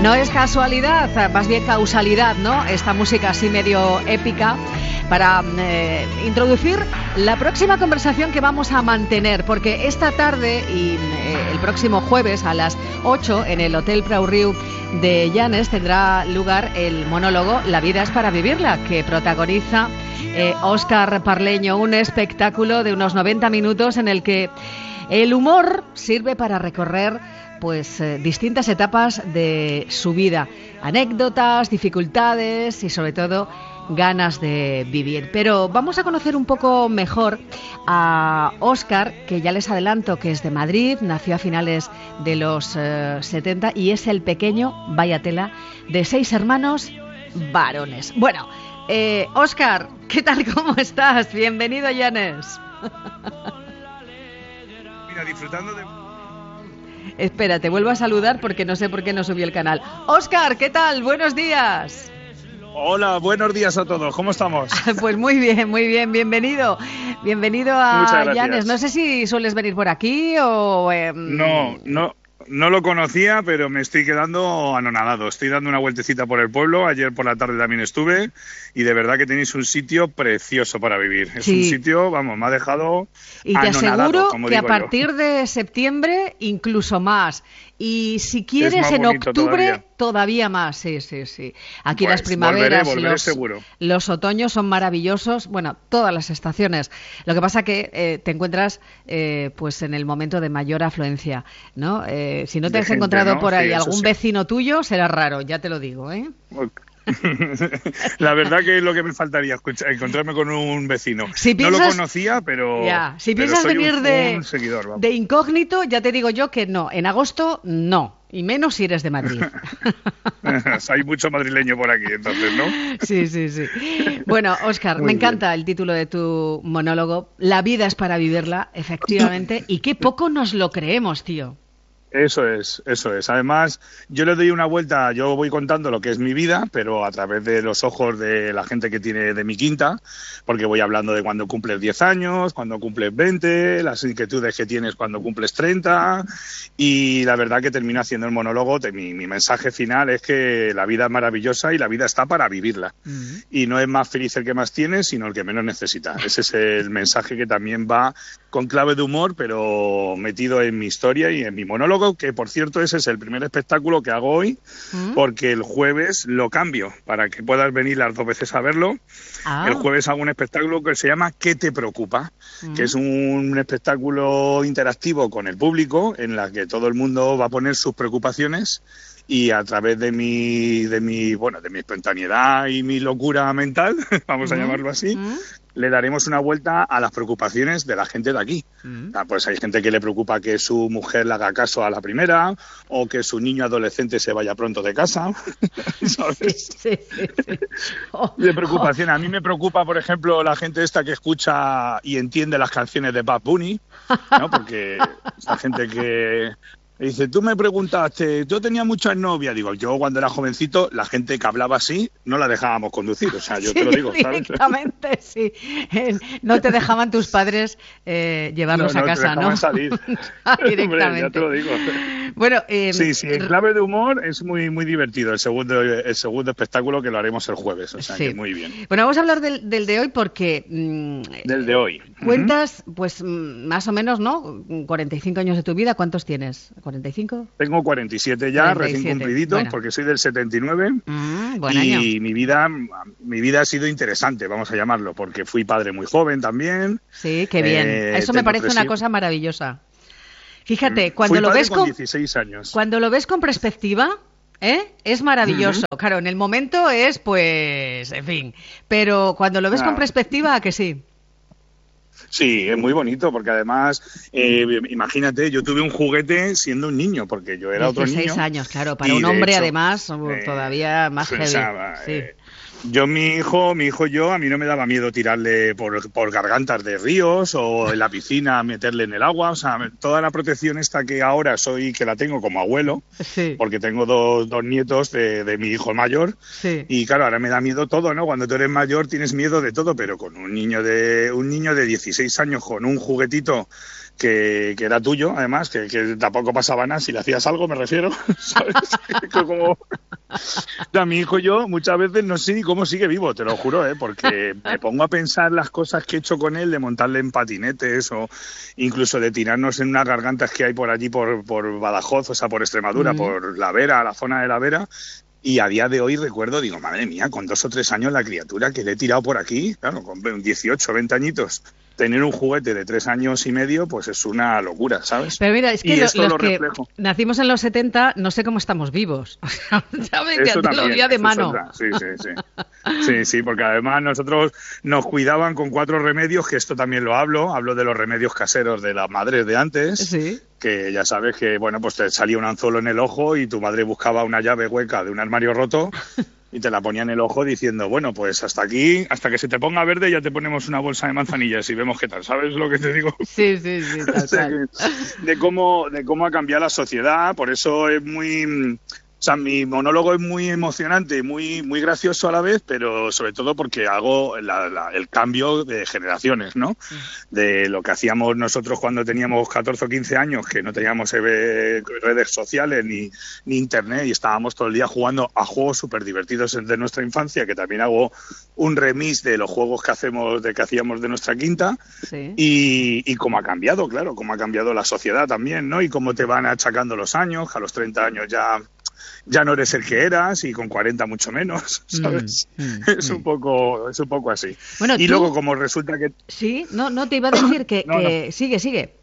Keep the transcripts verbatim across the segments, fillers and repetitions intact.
No es casualidad, más bien causalidad, ¿no? Esta música así medio épica para eh, introducir la próxima conversación que vamos a mantener, porque esta tarde y eh, el próximo jueves a las ocho en el Hotel Prau Riu de Llanes tendrá lugar el monólogo La vida es para vivirla, que protagoniza eh, Óscar Parleño, un espectáculo de unos noventa minutos en el que el humor sirve para recorrer pues eh, distintas etapas de su vida, anécdotas, dificultades y sobre todo ganas de vivir. Pero vamos a conocer un poco mejor a Óscar, que ya les adelanto que es de Madrid, nació a finales de los eh, setenta y es el pequeño, vaya tela, de seis hermanos varones. Bueno, eh, Óscar, ¿qué tal? ¿Cómo estás? Bienvenido a Llanes. Mira, disfrutando de... Espera, te vuelvo a saludar porque no sé por qué no subí el canal. Óscar, ¿qué tal? Buenos días. Hola, buenos días a todos. ¿Cómo estamos? Pues muy bien, muy bien. Bienvenido. Bienvenido a Llanes. No sé si sueles venir por aquí o... Eh... No, no. No lo conocía, pero me estoy quedando anonadado. Estoy dando una vueltecita por el pueblo. Ayer por la tarde también estuve y de verdad que tenéis un sitio precioso para vivir. Es sí. un sitio, vamos, me ha dejado y te aseguro como que digo a partir yo. de septiembre incluso más. Y si quieres en octubre todavía. todavía más. Sí, sí, sí. Aquí pues las primaveras, volveré, volveré los, seguro. los otoños son maravillosos. Bueno, todas las estaciones. Lo que pasa que eh, te encuentras eh, pues en el momento de mayor afluencia, ¿no? Eh, si no te de has gente, encontrado ¿no? por ahí sí, algún sí. vecino tuyo, será raro, ya te lo digo, ¿eh? La verdad que es lo que me faltaría, encontrarme con un vecino. Si piensas, no lo conocía, pero, ya. Si pero piensas soy venir un, de, un seguidor. Vamos. De incógnito, ya te digo yo que no. En agosto, no. Y menos si eres de Madrid. Hay mucho madrileño por aquí, entonces, ¿no? Sí, sí, sí. Bueno, Óscar, me bien. encanta el título de tu monólogo. La vida es para vivirla, efectivamente. Y qué poco nos lo creemos, tío. Eso es, eso es. Además, yo le doy una vuelta, yo voy contando lo que es mi vida, pero a través de los ojos de la gente que tiene de mi quinta, porque voy hablando de cuando cumples diez años, cuando cumples veinte, las inquietudes que tienes cuando cumples treinta, y la verdad que termino haciendo el monólogo, de mi, mi mensaje final es que la vida es maravillosa y la vida está para vivirla. Uh-huh. Y no es más feliz el que más tiene, sino el que menos necesita. Ese es el mensaje que también va con clave de humor, pero metido en mi historia y en mi monólogo, que por cierto ese es el primer espectáculo que hago hoy, ¿Mm? Porque el jueves lo cambio para que puedas venir las dos veces a verlo. Ah. El jueves hago un espectáculo que se llama ¿Qué te preocupa? ¿Mm? Que es un espectáculo interactivo con el público en la que todo el mundo va a poner sus preocupaciones y a través de mi, de mi, bueno, de mi espontaneidad y mi locura mental, vamos a ¿Mm? llamarlo así, ¿Mm? le daremos una vuelta a las preocupaciones de la gente de aquí. Mm. Pues hay gente que le preocupa que su mujer le haga caso a la primera o que su niño adolescente se vaya pronto de casa, ¿sabes? Sí, sí, sí. Oh, de preocupación. A mí me preocupa, por ejemplo, la gente esta que escucha y entiende las canciones de Bad Bunny, ¿no? Porque esa gente que... dice, tú me preguntaste, ¿tú tenías muchas novias? Digo, yo cuando era jovencito, la gente que hablaba así, no la dejábamos conducir. O sea, yo sí, te lo digo, ¿sabes? Directamente, sí. No te dejaban tus padres eh, llevarlos no, no a casa, ¿no? ¿no? Salir. Directamente. Hombre, ya te lo digo. Bueno, eh, sí, sí, en clave de humor es muy muy divertido el segundo el segundo espectáculo, que lo haremos el jueves, o sea, sí. que muy bien. Bueno, vamos a hablar del, del de hoy porque... Mmm, del de hoy. Cuentas, uh-huh. pues más o menos, ¿no? cuarenta y cinco años de tu vida, ¿cuántos tienes? ¿cuarenta y cinco? Tengo cuarenta y siete ya, cuarenta y siete. Recién cumplidito, bueno. Porque soy del setenta y nueve. Mm, buen y año. mi vida mi vida ha sido interesante, vamos a llamarlo, porque fui padre muy joven también. Sí, qué bien. Eh, Eso me parece una cosa maravillosa. Fíjate, cuando fui lo ves con, con dieciséis años. Cuando lo ves con perspectiva, ¿eh? Es maravilloso. Uh-huh. Claro, en el momento es, pues, en fin. Pero cuando lo ves ah. con perspectiva, ¿a que sí? Sí, es muy bonito, porque además, eh, imagínate, yo tuve un juguete siendo un niño, porque yo era otro niño. dieciséis años, claro, para un hombre hecho, además, eh, todavía más heavy. Pensaba, sí. eh, Yo, mi hijo, mi hijo y yo, a mí no me daba miedo tirarle por, por gargantas de ríos o en la piscina meterle en el agua. O sea, toda la protección esta que ahora soy, que la tengo como abuelo, sí. porque tengo dos, dos nietos de, de mi hijo mayor. Sí. Y claro, ahora me da miedo todo, ¿no? Cuando tú eres mayor tienes miedo de todo, pero con un niño de un niño de dieciséis años con un juguetito que, que era tuyo, además, que, que tampoco pasaba nada si le hacías algo, me refiero, ¿sabes? Como... A mi hijo y yo muchas veces no sé ni cómo sigue vivo, te lo juro, ¿eh? Porque me pongo a pensar las cosas que he hecho con él, de montarle en patinetes o incluso de tirarnos en unas gargantas que hay por allí, por, por Badajoz, o sea, por Extremadura, mm. por La Vera, la zona de La Vera. Y a día de hoy recuerdo, digo, madre mía, con dos o tres años la criatura que le he tirado por aquí, claro, con dieciocho, veinte añitos, tener un juguete de tres años y medio, pues es una locura, ¿sabes? Pero mira, es que y lo, esto los lo que reflejo. Nacimos en los setenta, no sé cómo estamos vivos. ¿Sabes? Eso Que te lo también, di de eso mano. Sí, sí, sí. Sí, sí, porque además nosotros nos cuidaban con cuatro remedios, que esto también lo hablo, hablo de los remedios caseros de las madres de antes. Sí. Que ya sabes que, bueno, pues te salía un anzuelo en el ojo y tu madre buscaba una llave hueca de un armario roto y te la ponía en el ojo diciendo, bueno, pues hasta aquí, hasta que se te ponga verde ya te ponemos una bolsa de manzanillas y vemos qué tal, ¿sabes lo que te digo? Sí, sí, sí, tal cual. De cómo, de cómo ha cambiado la sociedad, por eso es muy... O sea, mi monólogo es muy emocionante y muy, muy gracioso a la vez, pero sobre todo porque hago la, la, el cambio de generaciones, ¿no? De lo que hacíamos nosotros cuando teníamos catorce o quince años, que no teníamos eh, redes sociales ni, ni internet y estábamos todo el día jugando a juegos súper divertidos de nuestra infancia, que también hago un remix de los juegos que hacemos, de que hacíamos de nuestra quinta, sí. y, y cómo ha cambiado, claro, cómo ha cambiado la sociedad también, ¿no? Y cómo te van achacando los años, que a los treinta años ya... ya no eres el que eras y con cuarenta mucho menos, ¿sabes? Mm, mm, es un poco es un poco así. Bueno, y tú... luego como resulta que... Sí, no, no te iba a decir que... no, que... No. Sigue, sigue.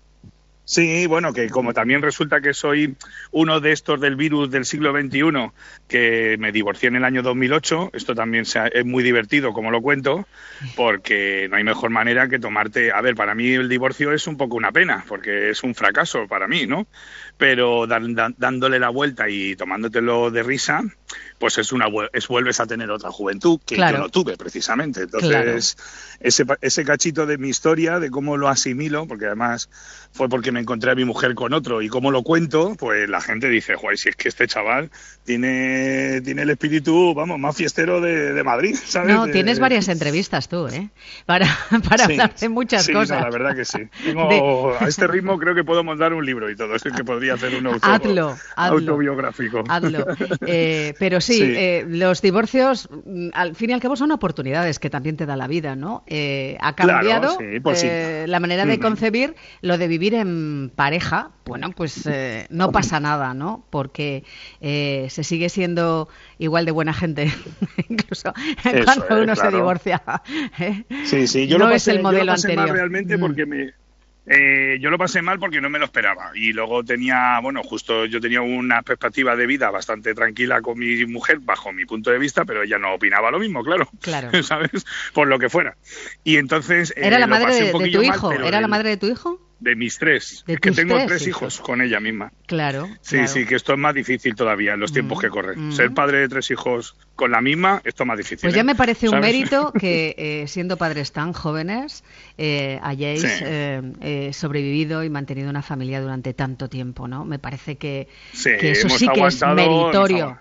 Sí, bueno, que como también resulta que soy uno de estos del virus del siglo veintiuno, que me divorcié en el año dos mil ocho, esto también es muy divertido, como lo cuento, porque no hay mejor manera que tomarte... A ver, para mí el divorcio es un poco una pena, porque es un fracaso para mí, ¿no? Pero da, da, dándole la vuelta y tomándotelo de risa, pues es una es vuelves a tener otra juventud, que claro. yo no tuve, precisamente. Entonces, claro. ese, ese cachito de mi historia, de cómo lo asimilo, porque además fue porque me encontré a mi mujer con otro, y cómo lo cuento, pues la gente dice, joder, si es que este chaval tiene, tiene el espíritu, vamos, más fiestero de, de Madrid, ¿sabes? No, de, tienes varias entrevistas tú, ¿eh? Para, para sí, hablar de muchas sí, cosas. No, la verdad que sí. Tengo, de... A este ritmo creo que puedo montar un libro y todo, es que podría hacer un auto, hazlo, hazlo, autobiográfico. Hazlo. Eh, pero sí, sí. Eh, los divorcios, al fin y al cabo, son oportunidades que también te da la vida, ¿no? Eh, ha cambiado claro, sí, pues eh, sí. la manera de concebir lo de vivir en pareja. Bueno, pues eh, no pasa nada, ¿no? Porque eh, se sigue siendo igual de buena gente, incluso Eso cuando es, uno claro. se divorcia. ¿eh? Sí, sí, yo no lo pasé, es el modelo yo lo pasé anterior. Mal realmente mm. porque me... Eh, yo lo pasé mal porque no me lo esperaba y luego tenía, bueno, justo yo tenía una perspectiva de vida bastante tranquila con mi mujer bajo mi punto de vista, pero ella no opinaba lo mismo, claro, claro. ¿sabes? Por lo que fuera. Y entonces eh, ¿Era la madre de, de tu hijo? Mal, ¿Era el, la madre de tu hijo? De mis tres. ¿De es que tengo tres, tres hijos con ella misma. Claro. Sí, claro. sí, que esto es más difícil todavía en los tiempos mm, que corren. Mm. Ser padre de tres hijos con la misma, esto es más difícil. Pues ya ¿eh? me parece un ¿sabes? mérito que eh, siendo padres tan jóvenes eh, hayáis sí. eh, eh, sobrevivido y mantenido una familia durante tanto tiempo, ¿no? Me parece que, sí, que eso hemos sí que es meritorio.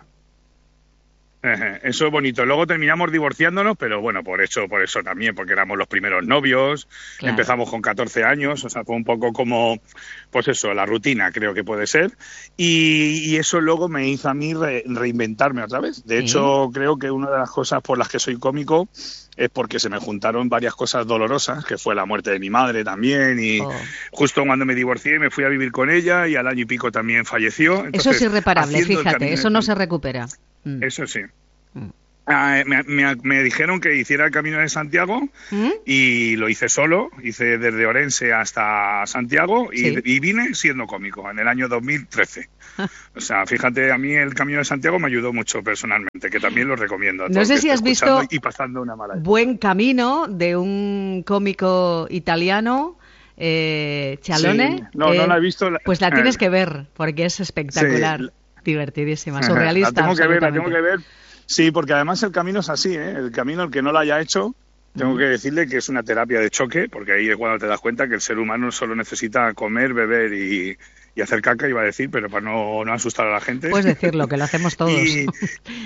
Eso es bonito. Luego terminamos divorciándonos, pero bueno, por eso, por eso también, porque éramos los primeros novios, claro. Empezamos con catorce años, o sea, fue un poco como, pues eso, la rutina, creo que puede ser, y, y eso luego me hizo a mí re, reinventarme otra vez. De ¿Sí? hecho, creo que una de las cosas por las que soy cómico es porque se me juntaron varias cosas dolorosas, que fue la muerte de mi madre también, y oh. justo cuando me divorcié me fui a vivir con ella, y al año y pico también falleció. Entonces, eso es irreparable, fíjate, eso no se recupera. Mm. Eso sí. Mm. Ah, me, me, me dijeron que hiciera el Camino de Santiago ¿Mm? Y lo hice solo, hice desde Orense hasta Santiago y, sí. y vine siendo cómico en el año dos mil trece. O sea, fíjate, a mí el Camino de Santiago me ayudó mucho personalmente, que también lo recomiendo a todos. No sé si has visto y pasando una mala Buen Camino de un cómico italiano, eh, Cialone. Sí. No, eh, no la he visto. Pues la tienes que ver, porque es espectacular, sí. divertidísima, surrealista. La tengo que ver, la tengo que ver. Sí, porque además el camino es así, ¿eh? El camino, el que no lo haya hecho, tengo que decirle que es una terapia de choque, porque ahí es cuando te das cuenta que el ser humano solo necesita comer, beber y, y hacer caca, iba a decir, pero para no, no asustar a la gente. Puedes decirlo, que lo hacemos todos. Y,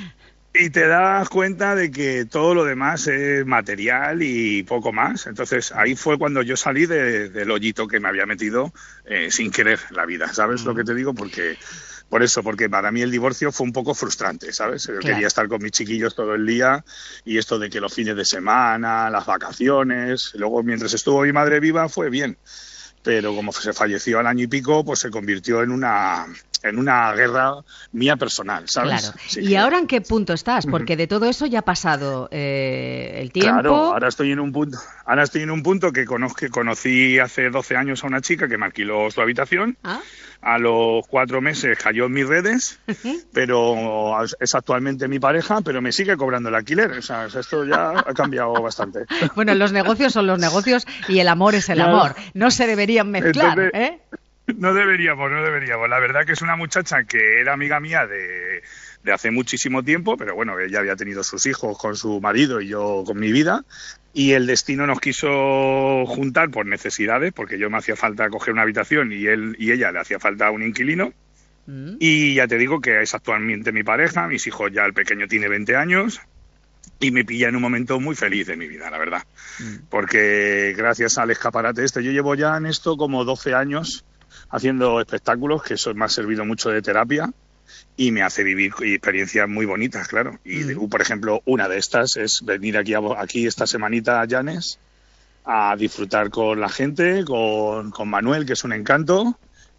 Y te das cuenta de que todo lo demás es material y poco más. Entonces ahí fue cuando yo salí de, del hoyito que me había metido eh, sin querer la vida, ¿sabes lo que te digo? Porque por eso, porque para mí el divorcio fue un poco frustrante, ¿sabes? Yo Claro. quería estar con mis chiquillos todo el día y esto de que los fines de semana, las vacaciones, luego mientras estuvo mi madre viva fue bien. Pero como se falleció al año y pico, pues se convirtió en una en una guerra mía personal, ¿sabes? Claro. Sí, ¿Y sí. ahora en qué punto estás? Porque de todo eso ya ha pasado eh, el tiempo. Claro, ahora estoy en un punto, ahora estoy en un punto que conozco, que conocí hace doce años a una chica que me alquiló su habitación. ¿Ah? A los cuatro meses cayó en mis redes, pero es actualmente mi pareja, pero me sigue cobrando el alquiler. O sea, esto ya ha cambiado bastante. Bueno, los negocios son los negocios y el amor es el Claro. amor. No se deberían mezclar, Entonces, ¿eh? No deberíamos, no deberíamos. La verdad que es una muchacha que era amiga mía de, de hace muchísimo tiempo, pero bueno, ella había tenido sus hijos con su marido y yo con mi vida, y el destino nos quiso juntar por necesidades, porque yo me hacía falta coger una habitación y él y ella le hacía falta un inquilino. Mm. Y ya te digo que es actualmente mi pareja, mis hijos ya, el pequeño tiene veinte años, y me pilla en un momento muy feliz de mi vida, la verdad. Mm. Porque gracias al escaparate este, yo llevo ya en esto como doce años haciendo espectáculos, que eso me ha servido mucho de terapia y me hace vivir experiencias muy bonitas, claro. Y, Mm. por ejemplo, una de estas es venir aquí, a, aquí esta semanita a Llanes a disfrutar con la gente, con, con Manuel, que es un encanto,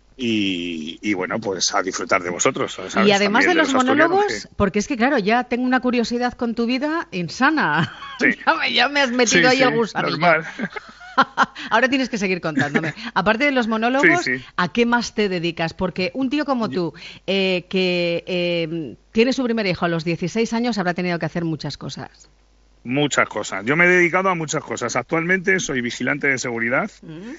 y, y bueno, pues a disfrutar de vosotros, ¿sabes? Y además También de los asturianos, monólogos, que- porque es que claro, ya tengo una curiosidad con tu vida insana. Sí. ya, me, ya me has metido Sí, ahí el sí, gusanillo. normal. Ahora tienes que seguir contándome. Aparte de los monólogos, Sí, sí. ¿a qué más te dedicas? Porque un tío como tú, eh, que eh, tiene su primer hijo a los dieciséis años, habrá tenido que hacer muchas cosas. Muchas cosas. Yo me he dedicado a muchas cosas. Actualmente soy vigilante de seguridad Mm.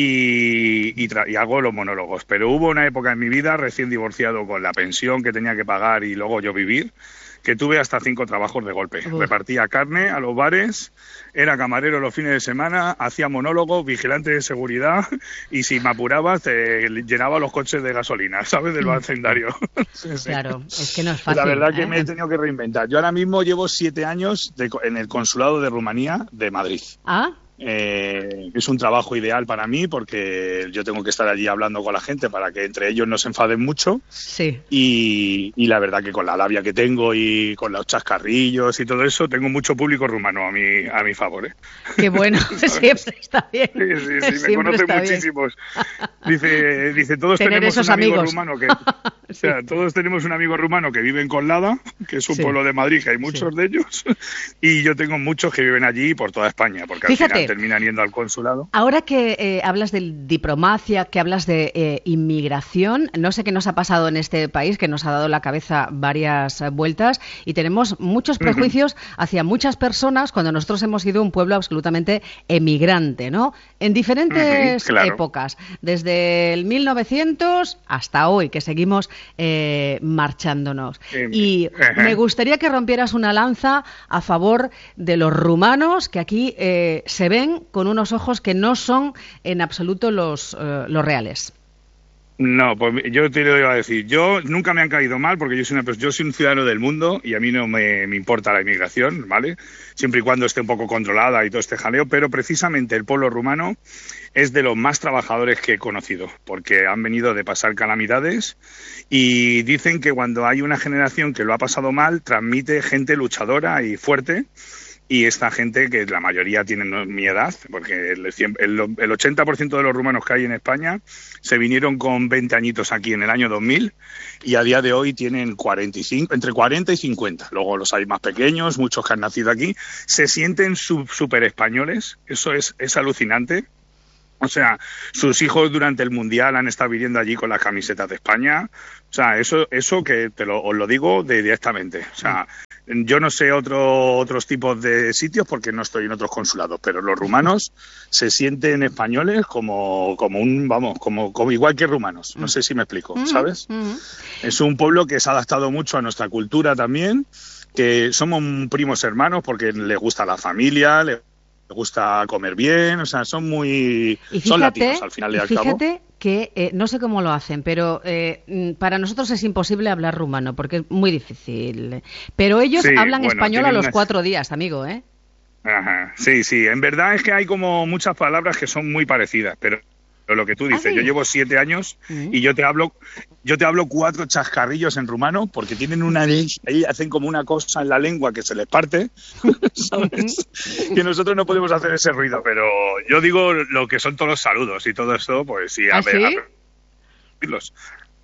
y, y, tra- y hago los monólogos. Pero hubo una época en mi vida, recién divorciado, con la pensión que tenía que pagar y luego yo vivir, que tuve hasta cinco trabajos de golpe. Uf. Repartía carne a los bares, era camarero los fines de semana, hacía monólogos, vigilante de seguridad y si me apuraba te llenaba los coches de gasolina, ¿sabes? Del vecindario. Sí, sí. Claro, es que no es fácil. La verdad que ¿eh? me he tenido que reinventar. Yo ahora mismo llevo siete años de- en el consulado de Rumanía de Madrid. ¿Ah? Eh, es un trabajo ideal para mí porque yo tengo que estar allí hablando con la gente para que entre ellos no se enfaden mucho Sí. y, y la verdad que con la labia que tengo y con los chascarrillos y todo eso tengo mucho público rumano a mi, a mi favor. ¿eh? Qué bueno, siempre está bien. Sí, sí, sí, me Siempre conocen está bien. muchísimos. Dice, dice todos Tener tenemos esos un amigo amigos. rumano que, Sí. o sea, todos tenemos un amigo rumano que vive en Collada, que es un Sí. pueblo de Madrid, que hay muchos Sí. de ellos, y yo tengo muchos que viven allí por toda España, porque Fíjate. al final terminan yendo al consulado. Ahora que eh, hablas de diplomacia, que hablas de eh, inmigración, no sé qué nos ha pasado en este país, que nos ha dado la cabeza varias eh, vueltas y tenemos muchos prejuicios hacia muchas personas cuando nosotros hemos sido un pueblo absolutamente emigrante, ¿no? En diferentes Ujú, claro. épocas, desde el mil novecientos hasta hoy, que seguimos eh, marchándonos. Em, Y ajá. me gustaría que rompieras una lanza a favor de los rumanos, que aquí eh, se ven con unos ojos que no son en absoluto los, eh, los reales. No, pues yo te lo iba a decir. Yo nunca me han caído mal porque yo soy, una, pers- yo soy un ciudadano del mundo y a mí no me, me importa la inmigración, ¿vale? Siempre y cuando esté un poco controlada y todo este jaleo, pero precisamente el pueblo rumano es de los más trabajadores que he conocido porque han venido de pasar calamidades y dicen que cuando hay una generación que lo ha pasado mal, transmite gente luchadora y fuerte. Y esta gente, que la mayoría tienen mi edad, porque el, cien- el, el ochenta por ciento de los rumanos que hay en España se vinieron con veinte añitos aquí en el año dos mil y a día de hoy tienen cuarenta y cinco, entre cuarenta y cincuenta. Luego los hay más pequeños, muchos que han nacido aquí. Se sienten súper españoles, eso es, es alucinante. O sea, sus hijos durante el Mundial han estado viviendo allí con las camisetas de España. O sea, eso eso que te lo, os lo digo de, directamente. O sea, yo no sé otro, otros tipos de sitios porque no estoy en otros consulados, pero los rumanos se sienten españoles como, como un, vamos, como, como igual que rumanos. No sé si me explico, ¿sabes? Mm, mm. Es un pueblo que se ha adaptado mucho a nuestra cultura también, que somos primos hermanos porque les gusta la familia, les gusta comer bien, o sea, son muy... Y fíjate, son latinos, al final y al cabo. Fíjate que, eh, no sé cómo lo hacen, pero eh, para nosotros es imposible hablar rumano, porque es muy difícil. Pero ellos Sí, hablan bueno, español a tienen los unas- cuatro días, amigo, ¿eh? Ajá, sí, sí, en verdad es que hay como muchas palabras que son muy parecidas, pero, pero lo que tú dices, ¿Ah, sí? yo llevo siete años Mm. y yo te hablo, yo te hablo cuatro chascarrillos en rumano porque tienen una ahí hacen como una cosa en la lengua que se les parte, ¿sabes? Que nosotros no podemos hacer ese ruido, pero yo digo lo que son todos los saludos y todo esto, pues sí, a ¿Ah, ver, sí? a verlos.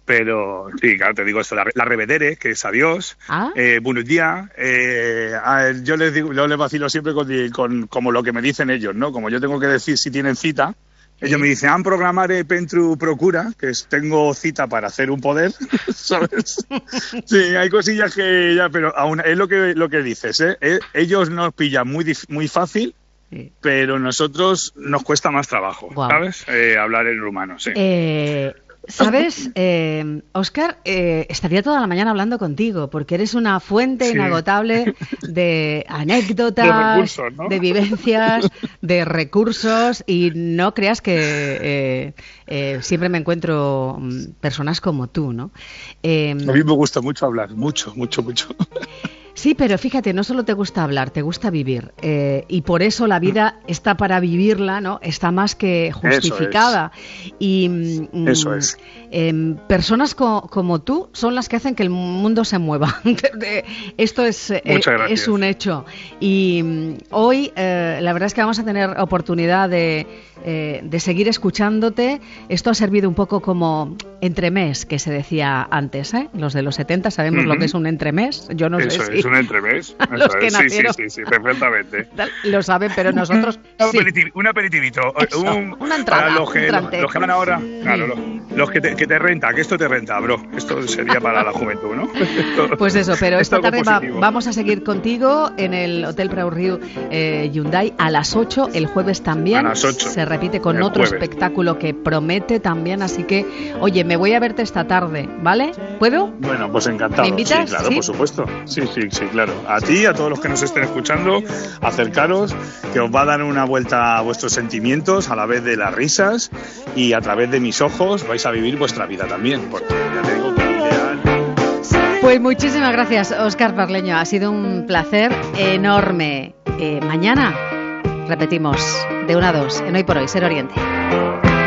Pero sí, claro, te digo esto, la, la revedere, que es adiós, Ah. eh, buenos días, eh, a- yo les digo, yo les vacilo siempre con, con como lo que me dicen ellos, ¿no? Como yo tengo que decir si tienen cita, ellos Sí. me dicen, han programare pentru procura, que es, tengo cita para hacer un poder, ¿sabes? Sí, hay cosillas que ya, pero aún es lo que lo que dices, ¿eh? Eh, ellos nos pillan muy dif- muy fácil, Sí. pero nosotros nos cuesta más trabajo, Guau. ¿sabes? Eh, hablar el rumano, sí. Eh, ¿Sabes, eh, Óscar? Eh, estaría toda la mañana hablando contigo, porque eres una fuente Sí. inagotable de anécdotas, De recursos, ¿no? de vivencias, de recursos, y no creas que eh, eh, siempre me encuentro mm, personas como tú, ¿no? Eh, A mí me gusta mucho hablar, mucho, mucho, mucho. Sí, pero fíjate, no solo te gusta hablar, te gusta vivir. Eh, y por eso la vida está para vivirla, ¿no? Está más que justificada. Y mm, Eso es. eh, personas co- como tú son las que hacen que el mundo se mueva. Esto es, eh, Muchas gracias. es un hecho. Y mm, hoy eh, la verdad es que vamos a tener oportunidad de, eh, de seguir escuchándote. Esto ha servido un poco como entremés, que se decía antes, ¿eh? Los de los setenta sabemos Ujú. lo que es un entremés. Yo no Eso sé es, si un entremés. los Eso que es. Sí, sí, nacieron. sí, sí, perfectamente. lo saben, pero nosotros Un, sí. aperitivo, un aperitivito. Eso, un, una entrada, para los un que, trante. los que van ahora, claro, los, los que, te, que te renta, que esto te renta, bro. Esto sería para la juventud, ¿no? Esto- Pues eso, pero esto esta algo tarde va- positivo. vamos a seguir contigo en el Hotel Prau Riu eh, Hyundai a las ocho, el jueves también. A las ocho, Se repite con el otro jueves. espectáculo que promete también, así que, oye, me voy a verte esta tarde, ¿vale? ¿Puedo? Bueno, pues encantado. ¿Me invitas? Sí, claro, ¿Sí? por supuesto. Sí, sí, sí, claro. A ti, a todos los que nos estén escuchando, acercaros, que os va a dar una vuelta a vuestros sentimientos, a la vez de las risas, y a través de mis ojos vais a vivir vuestra vida también, porque ya te digo que el ideal... Pues muchísimas gracias, Óscar Parleño. Ha sido un placer enorme. Eh, mañana repetimos de una a dos en Hoy por Hoy, Ser Oriente.